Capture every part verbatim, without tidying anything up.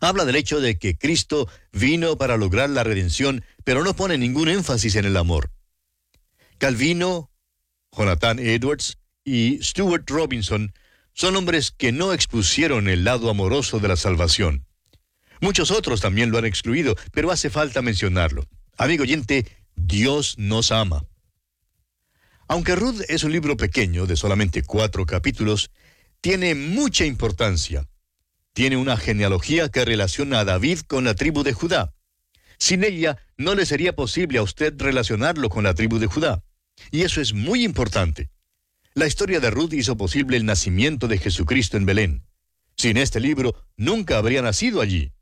Habla del hecho de que Cristo vino para lograr la redención, pero no pone ningún énfasis en el amor. Calvino, Jonathan Edwards y Stuart Robinson son hombres que no expusieron el lado amoroso de la salvación. Muchos otros también lo han excluido, pero hace falta mencionarlo. Amigo oyente, Dios nos ama. Aunque Ruth es un libro pequeño, de solamente cuatro capítulos, tiene mucha importancia. Tiene una genealogía que relaciona a David con la tribu de Judá. Sin ella, no le sería posible a usted relacionarlo con la tribu de Judá. Y eso es muy importante. La historia de Ruth hizo posible el nacimiento de Jesucristo en Belén. Sin este libro, nunca habría nacido allí.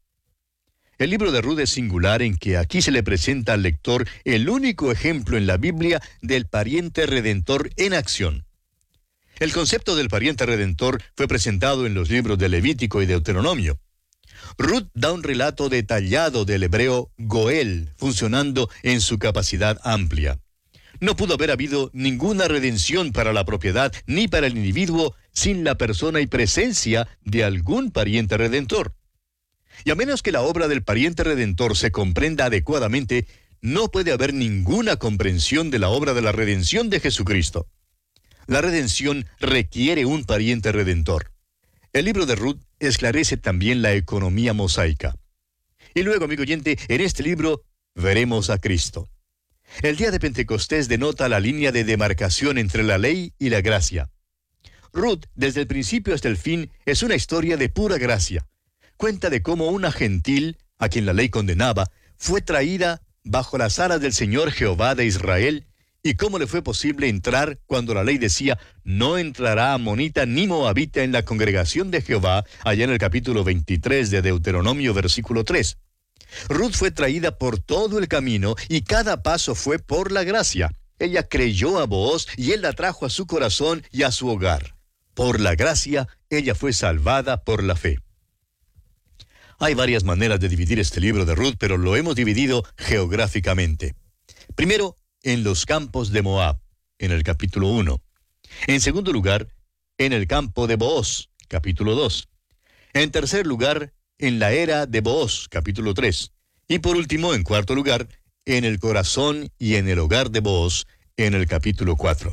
El libro de Ruth es singular en que aquí se le presenta al lector el único ejemplo en la Biblia del pariente redentor en acción. El concepto del pariente redentor fue presentado en los libros de Levítico y Deuteronomio. Ruth da un relato detallado del hebreo Goel, funcionando en su capacidad amplia. No pudo haber habido ninguna redención para la propiedad ni para el individuo sin la persona y presencia de algún pariente redentor. Y a menos que la obra del pariente redentor se comprenda adecuadamente, no puede haber ninguna comprensión de la obra de la redención de Jesucristo. La redención requiere un pariente redentor. El libro de Ruth esclarece también la economía mosaica. Y luego, amigo oyente, en este libro veremos a Cristo. El día de Pentecostés denota la línea de demarcación entre la ley y la gracia. Ruth, desde el principio hasta el fin, es una historia de pura gracia. Cuenta de cómo una gentil, a quien la ley condenaba, fue traída bajo las alas del Señor Jehová de Israel, y cómo le fue posible entrar cuando la ley decía, no entrará amonita ni moabita en la congregación de Jehová, allá en el capítulo veintitrés de Deuteronomio, versículo tres. Ruth fue traída por todo el camino, y cada paso fue por la gracia. Ella creyó a Booz, y él la trajo a su corazón y a su hogar. Por la gracia, ella fue salvada por la fe. Hay varias maneras de dividir este libro de Ruth, pero lo hemos dividido geográficamente. Primero, en los campos de Moab, en el capítulo uno. En segundo lugar, en el campo de Booz, capítulo dos. En tercer lugar, en la era de Booz, capítulo tres. Y por último, en cuarto lugar, en el corazón y en el hogar de Booz, en el capítulo cuatro.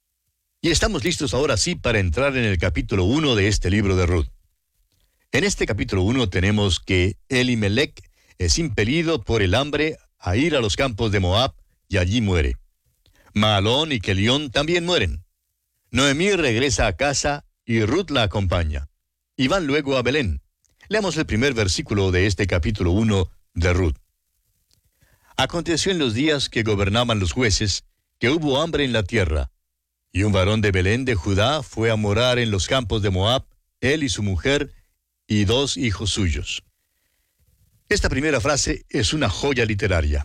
Y estamos listos ahora sí para entrar en el capítulo uno de este libro de Ruth. En este capítulo uno tenemos que Elimelech es impelido por el hambre a ir a los campos de Moab y allí muere. Mahalón y Kelión también mueren. Noemí regresa a casa y Ruth la acompaña. Y van luego a Belén. Leamos el primer versículo de este capítulo uno de Ruth. Aconteció en los días que gobernaban los jueces, que hubo hambre en la tierra, y un varón de Belén de Judá fue a morar en los campos de Moab, él y su mujer, y dos hijos suyos. Esta primera frase es una joya literaria.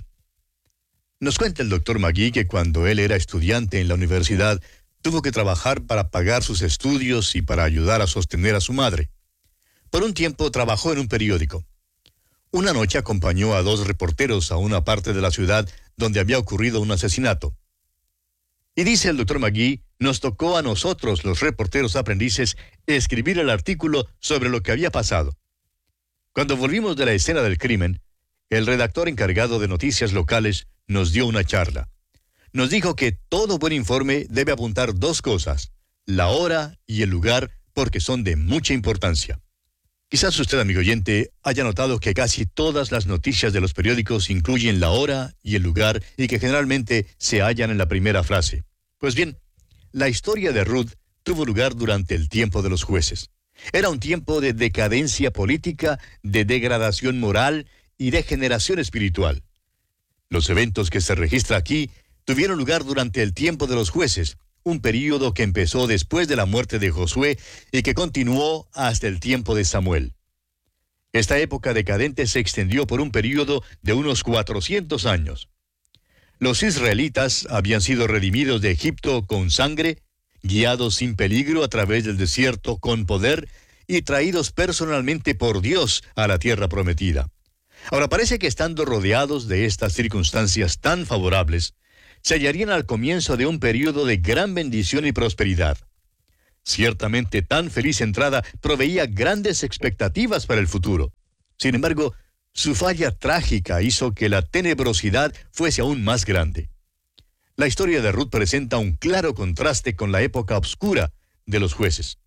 Nos cuenta el doctor Magui que cuando él era estudiante en la universidad, tuvo que trabajar para pagar sus estudios y para ayudar a sostener a su madre. Por un tiempo trabajó en un periódico. Una noche acompañó a dos reporteros a una parte de la ciudad donde había ocurrido un asesinato. Y dice el doctor Magui, nos tocó a nosotros, los reporteros aprendices, escribir el artículo sobre lo que había pasado. Cuando volvimos de la escena del crimen, el redactor encargado de noticias locales nos dio una charla. Nos dijo que todo buen informe debe apuntar dos cosas, la hora y el lugar, porque son de mucha importancia. Quizás usted, amigo oyente, haya notado que casi todas las noticias de los periódicos incluyen la hora y el lugar y que generalmente se hallan en la primera frase. Pues bien, la historia de Ruth tuvo lugar durante el tiempo de los jueces. Era un tiempo de decadencia política, de degradación moral y de degeneración espiritual. Los eventos que se registra aquí tuvieron lugar durante el tiempo de los jueces, un período que empezó después de la muerte de Josué y que continuó hasta el tiempo de Samuel. Esta época decadente se extendió por un período de unos cuatrocientos años. Los israelitas habían sido redimidos de Egipto con sangre, guiados sin peligro a través del desierto con poder y traídos personalmente por Dios a la tierra prometida. Ahora parece que estando rodeados de estas circunstancias tan favorables, se hallarían al comienzo de un período de gran bendición y prosperidad. Ciertamente tan feliz entrada proveía grandes expectativas para el futuro. Sin embargo, su falla trágica hizo que la tenebrosidad fuese aún más grande. La historia de Ruth presenta un claro contraste con la época oscura de los jueces.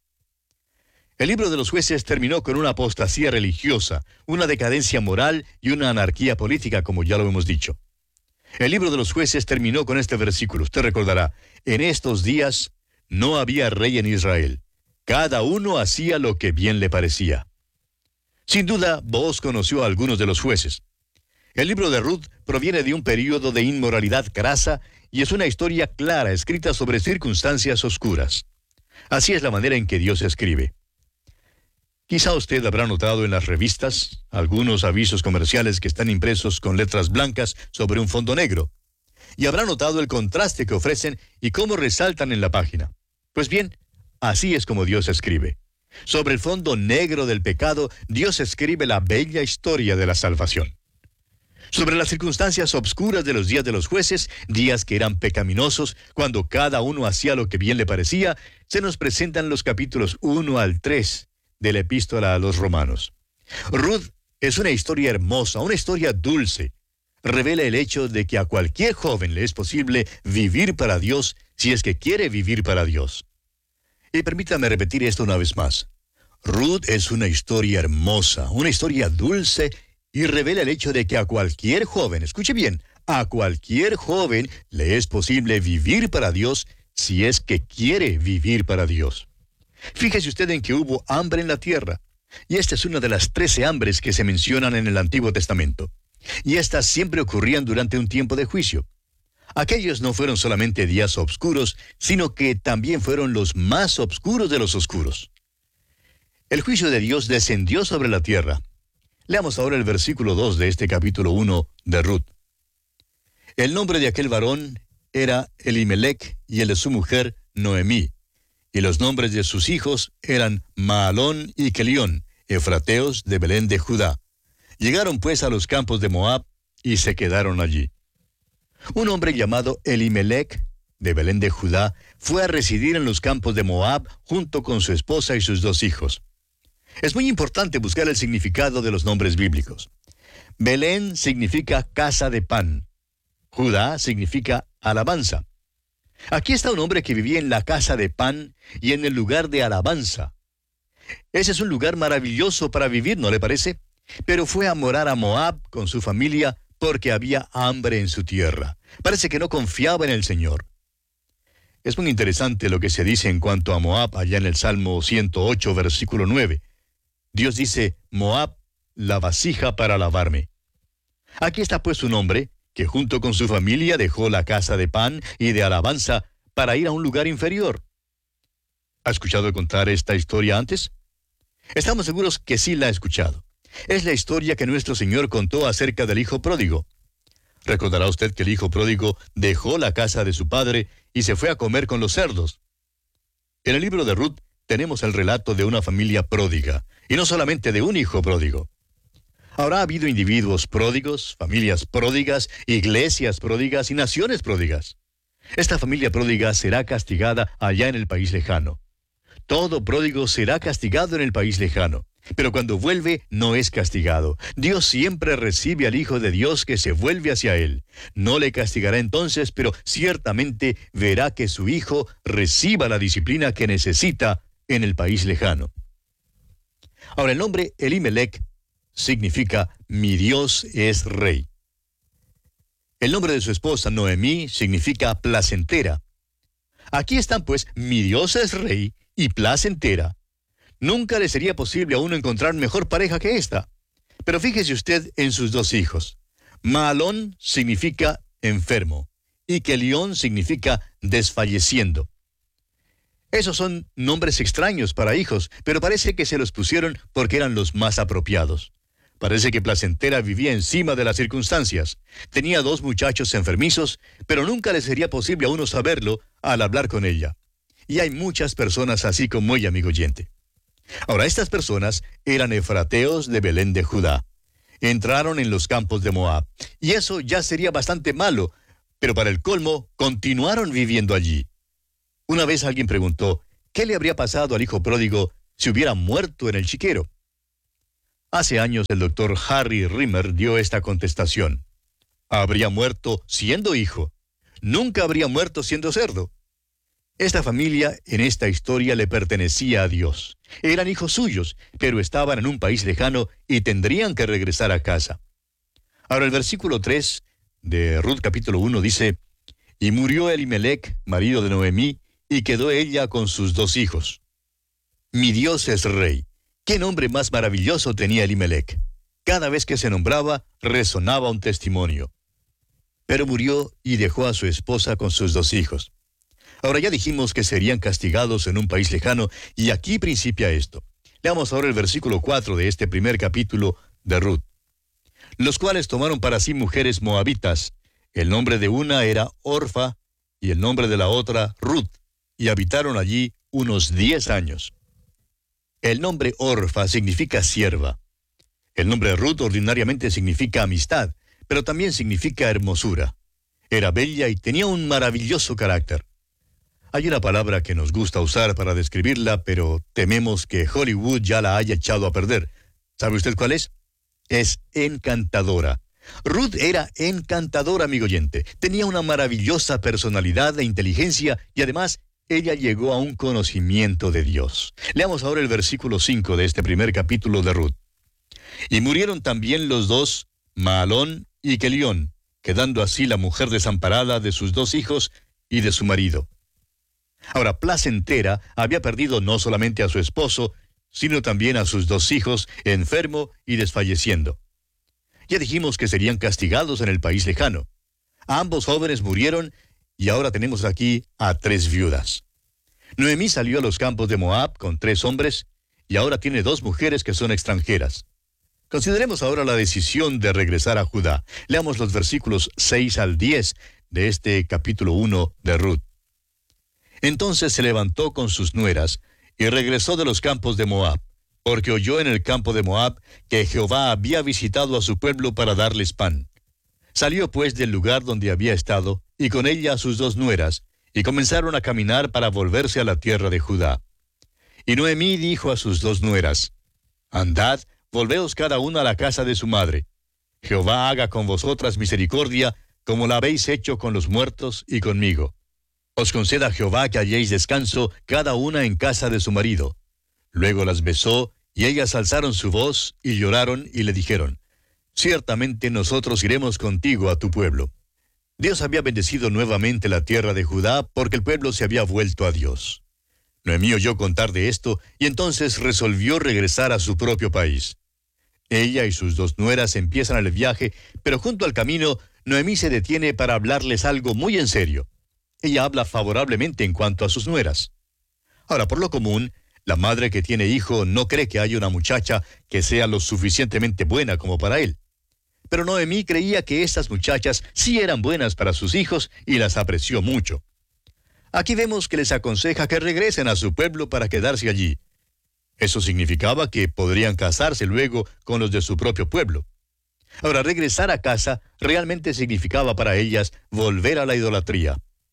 El libro de los jueces terminó con una apostasía religiosa, una decadencia moral y una anarquía política, como ya lo hemos dicho. El libro de los jueces terminó con este versículo. Usted recordará, en estos días no había rey en Israel. Cada uno hacía lo que bien le parecía. Sin duda, Booz conoció a algunos de los jueces. El libro de Ruth proviene de un período de inmoralidad crasa y es una historia clara escrita sobre circunstancias oscuras. Así es la manera en que Dios escribe. Quizá usted habrá notado en las revistas algunos avisos comerciales que están impresos con letras blancas sobre un fondo negro. Y habrá notado el contraste que ofrecen y cómo resaltan en la página. Pues bien, así es como Dios escribe. Sobre el fondo negro del pecado, Dios escribe la bella historia de la salvación. Sobre las circunstancias obscuras de los días de los jueces, días que eran pecaminosos, cuando cada uno hacía lo que bien le parecía, se nos presentan los capítulos uno al tres de la epístola a los romanos. Ruth es una historia hermosa, una historia dulce. Revela el hecho de que a cualquier joven le es posible vivir para Dios si es que quiere vivir para Dios. Y permítame repetir esto una vez más. Ruth es una historia hermosa, una historia dulce y revela el hecho de que a cualquier joven, escuche bien, a cualquier joven le es posible vivir para Dios si es que quiere vivir para Dios. Fíjese usted en que hubo hambre en la tierra, y esta es una de las trece hambres que se mencionan en el Antiguo Testamento. Y estas siempre ocurrían durante un tiempo de juicio. Aquellos no fueron solamente días oscuros, sino que también fueron los más oscuros de los oscuros. El juicio de Dios descendió sobre la tierra. Leamos ahora el versículo dos de este capítulo uno de Ruth. El nombre de aquel varón era Elimelech y el de su mujer Noemí. Y los nombres de sus hijos eran Maalón y Kelión, efrateos de Belén de Judá. Llegaron pues a los campos de Moab y se quedaron allí. Un hombre llamado Elimelech, de Belén de Judá, fue a residir en los campos de Moab junto con su esposa y sus dos hijos. Es muy importante buscar el significado de los nombres bíblicos. Belén significa casa de pan. Judá significa alabanza. Aquí está un hombre que vivía en la casa de pan y en el lugar de alabanza. Ese es un lugar maravilloso para vivir, ¿no le parece? Pero fue a morar a Moab con su familia porque había hambre en su tierra. Parece que no confiaba en el Señor. Es muy interesante lo que se dice en cuanto a Moab allá en el Salmo ciento ocho, versículo nueve. Dios dice, Moab, la vasija para lavarme. Aquí está pues un hombre que junto con su familia dejó la casa de pan y de alabanza para ir a un lugar inferior. ¿Ha escuchado contar esta historia antes? Estamos seguros que sí la ha escuchado. Es la historia que nuestro Señor contó acerca del hijo pródigo. Recordará usted que el hijo pródigo dejó la casa de su padre y se fue a comer con los cerdos. En el libro de Ruth tenemos el relato de una familia pródiga, y no solamente de un hijo pródigo. Habrá habido individuos pródigos, familias pródigas, iglesias pródigas y naciones pródigas. Esta familia pródiga será castigada allá en el país lejano. Todo pródigo será castigado en el país lejano, pero cuando vuelve no es castigado. Dios siempre recibe al Hijo de Dios que se vuelve hacia Él. No le castigará entonces, pero ciertamente verá que su Hijo reciba la disciplina que necesita en el país lejano. Ahora, el nombre Elimelech significa mi Dios es rey. El nombre de su esposa Noemí significa placentera. Aquí están pues mi Dios es rey y placentera. Nunca le sería posible a uno encontrar mejor pareja que esta. Pero fíjese usted en sus dos hijos. Maalón significa enfermo y Kelión significa desfalleciendo. Esos son nombres extraños para hijos, pero parece que se los pusieron porque eran los más apropiados. Parece que Placentera vivía encima de las circunstancias. Tenía dos muchachos enfermizos, pero nunca le sería posible a uno saberlo al hablar con ella. Y hay muchas personas así como ella, amigo oyente. Ahora, estas personas eran efrateos de Belén de Judá. Entraron en los campos de Moab, y eso ya sería bastante malo, pero para el colmo, continuaron viviendo allí. Una vez alguien preguntó, ¿qué le habría pasado al hijo pródigo si hubiera muerto en el chiquero? Hace años el doctor Harry Rimmer dio esta contestación. Habría muerto siendo hijo. Nunca habría muerto siendo cerdo. Esta familia en esta historia le pertenecía a Dios. Eran hijos suyos, pero estaban en un país lejano y tendrían que regresar a casa. Ahora el versículo tres de Ruth capítulo uno dice, y murió Elimelech, marido de Noemí, y quedó ella con sus dos hijos. Mi Dios es rey. ¿Qué nombre más maravilloso tenía Elimelech? Cada vez que se nombraba, resonaba un testimonio. Pero murió y dejó a su esposa con sus dos hijos. Ahora ya dijimos que serían castigados en un país lejano, y aquí principia esto. Leamos ahora el versículo cuatro de este primer capítulo de Ruth. Los cuales tomaron para sí mujeres moabitas. El nombre de una era Orfa, y el nombre de la otra Ruth, y habitaron allí unos diez años. El nombre Orfa significa sierva. El nombre Ruth ordinariamente significa amistad, pero también significa hermosura. Era bella y tenía un maravilloso carácter. Hay una palabra que nos gusta usar para describirla, pero tememos que Hollywood ya la haya echado a perder. ¿Sabe usted cuál es? Es encantadora. Ruth era encantadora, amigo oyente. Tenía una maravillosa personalidad e inteligencia y además ella llegó a un conocimiento de Dios. Leamos ahora el versículo cinco de este primer capítulo de Ruth. Y murieron también los dos, Maalón y Kelión, quedando así la mujer desamparada de sus dos hijos y de su marido. Ahora, placentera había perdido no solamente a su esposo, sino también a sus dos hijos, enfermo y desfalleciendo. Ya dijimos que serían castigados en el país lejano. Ambos jóvenes murieron y ahora tenemos aquí a tres viudas. Noemí salió a los campos de Moab con tres hombres y ahora tiene dos mujeres que son extranjeras. Consideremos ahora la decisión de regresar a Judá. Leamos los versículos seis al diez de este capítulo uno de Ruth. Entonces se levantó con sus nueras y regresó de los campos de Moab, porque oyó en el campo de Moab que Jehová había visitado a su pueblo para darles pan. Salió pues del lugar donde había estado, y con ella a sus dos nueras, y comenzaron a caminar para volverse a la tierra de Judá. Y Noemí dijo a sus dos nueras, Andad, volveos cada una a la casa de su madre. Jehová haga con vosotras misericordia, como la habéis hecho con los muertos y conmigo. Os conceda Jehová que halléis descanso cada una en casa de su marido. Luego las besó, y ellas alzaron su voz, y lloraron, y le dijeron, Ciertamente nosotros iremos contigo a tu pueblo. Dios había bendecido nuevamente la tierra de Judá, porque el pueblo se había vuelto a Dios. Noemí oyó contar de esto, y entonces resolvió regresar a su propio país. Ella y sus dos nueras empiezan el viaje, pero junto al camino, Noemí se detiene para hablarles algo muy en serio. Ella habla favorablemente en cuanto a sus nueras. Ahora, por lo común, la madre que tiene hijo no cree que haya una muchacha que sea lo suficientemente buena como para él. Pero Noemí creía que estas muchachas sí eran buenas para sus hijos y las apreció mucho. Aquí vemos que les aconseja que regresen a su pueblo para quedarse allí. Eso significaba que podrían casarse luego con los de su propio pueblo. Ahora, regresar a casa realmente significaba para ellas volver a la idolatría.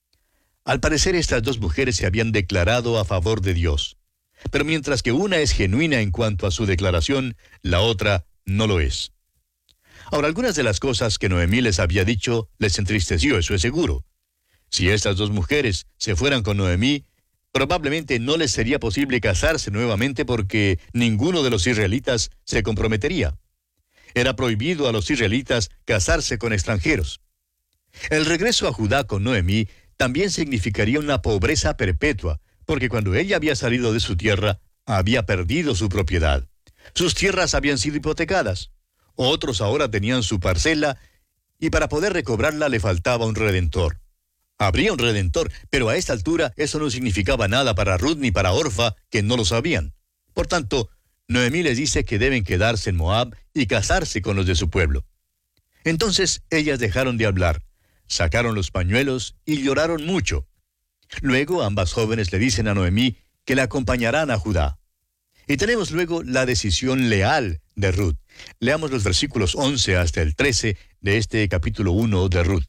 Al parecer, estas dos mujeres se habían declarado a favor de Dios. Pero mientras que una es genuina en cuanto a su declaración, la otra no lo es. Ahora, algunas de las cosas que Noemí les había dicho les entristeció, eso es seguro. Si estas dos mujeres se fueran con Noemí, probablemente no les sería posible casarse nuevamente porque ninguno de los israelitas se comprometería. Era prohibido a los israelitas casarse con extranjeros. El regreso a Judá con Noemí también significaría una pobreza perpetua, porque cuando ella había salido de su tierra, había perdido su propiedad. Sus tierras habían sido hipotecadas. Otros ahora tenían su parcela, y para poder recobrarla le faltaba un redentor. Habría un redentor, pero a esta altura eso no significaba nada para Ruth ni para Orfa, que no lo sabían. Por tanto, Noemí les dice que deben quedarse en Moab y casarse con los de su pueblo. Entonces ellas dejaron de hablar. Sacaron los pañuelos y lloraron mucho. Luego ambas jóvenes le dicen a Noemí que la acompañarán a Judá. Y tenemos luego la decisión leal de Ruth. Leamos los versículos once hasta el trece de este capítulo uno de Ruth.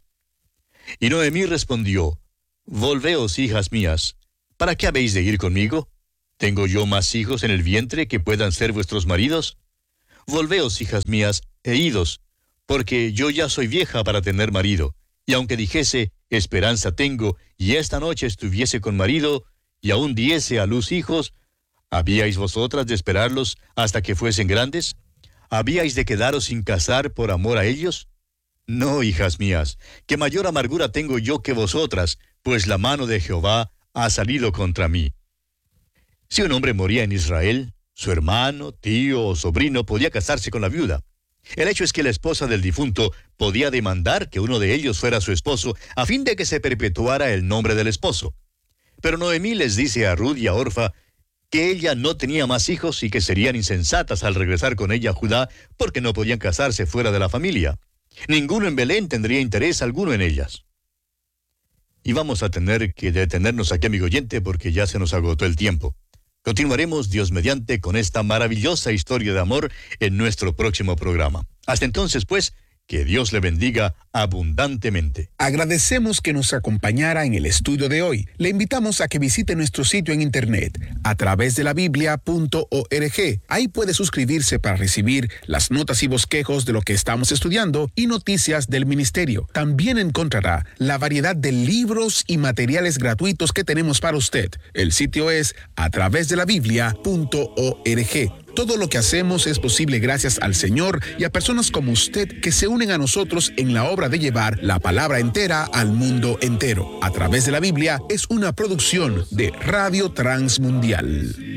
Y Noemí respondió, Volveos, hijas mías, ¿para qué habéis de ir conmigo? ¿Tengo yo más hijos en el vientre que puedan ser vuestros maridos? Volveos, hijas mías, e idos, porque yo ya soy vieja para tener marido. Y aunque dijese, esperanza tengo, y esta noche estuviese con marido, y aún diese a luz hijos, ¿habíais vosotras de esperarlos hasta que fuesen grandes? ¿Habíais de quedaros sin casar por amor a ellos? No, hijas mías, que mayor amargura tengo yo que vosotras, pues la mano de Jehová ha salido contra mí. Si un hombre moría en Israel, su hermano, tío o sobrino podía casarse con la viuda. El hecho es que la esposa del difunto podía demandar que uno de ellos fuera su esposo, a fin de que se perpetuara el nombre del esposo. Pero Noemí les dice a Ruth y a Orfa que ella no tenía más hijos y que serían insensatas al regresar con ella a Judá, porque no podían casarse fuera de la familia. Ninguno en Belén tendría interés alguno en ellas. Y vamos a tener que detenernos aquí, amigo oyente, porque ya se nos agotó el tiempo. Continuaremos, Dios mediante, con esta maravillosa historia de amor en nuestro próximo programa. Hasta entonces, pues, que Dios le bendiga abundantemente. Agradecemos que nos acompañara en el estudio de hoy. Le invitamos a que visite nuestro sitio en internet a través de la biblia punto org. Ahí puede suscribirse para recibir las notas y bosquejos de lo que estamos estudiando y noticias del ministerio. También encontrará la variedad de libros y materiales gratuitos que tenemos para usted. El sitio es a través de la biblia punto org. Todo lo que hacemos es posible gracias al Señor y a personas como usted que se unen a nosotros en la obra de llevar la palabra entera al mundo entero. A través de la Biblia es una producción de Radio Transmundial.